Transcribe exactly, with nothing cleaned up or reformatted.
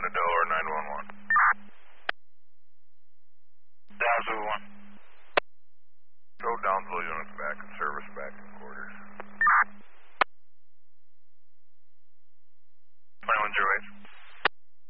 to Delaware nine one one. Down Zulu one. Go Downsville units back and service back.